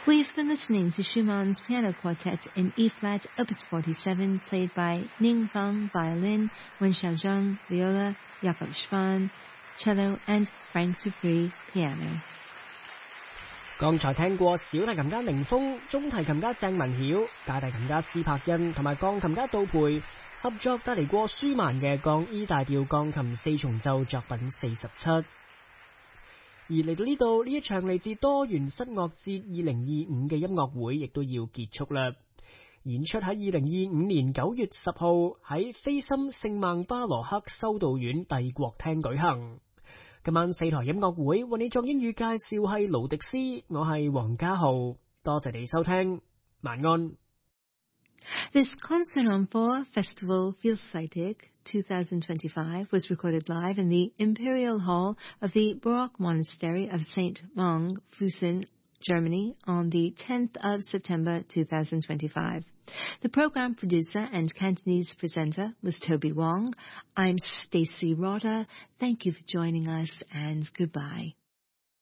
We've been listening to Schumann's Piano Quartet in E-flat, Opus 47, played by Ning Fang, violin, Wen Xiaozhang, viola, Jakob Schwan, cello, and Frank Dupree, piano. 剛才聽過小提琴家寧峰、中提琴家鄭文曉、大提琴家施柏恩同埋鋼琴家杜培合作帶嚟過舒曼嘅降 E 大調鋼琴四重奏作品47。而嚟到呢度，呢一場嚟自多元室樂節2025嘅音樂會亦都要結束啦。演出喺2025年9月10號喺菲森聖孟巴羅克修道院帝國廳舉行。今晚4台音樂會為你作英語介紹係盧迪斯，我係黃家豪，多謝你收聽，晚安。 This Concert on 4 Festival Vielseitig 2025 was recorded live in the Imperial Hall of the Baroque Monastery of St. Mong, Fusen, Germany on the 10th of September 2025. The program producer and Cantonese presenter was Toby Wong. I'm Stacey Rotter. Thank you for joining us and goodbye.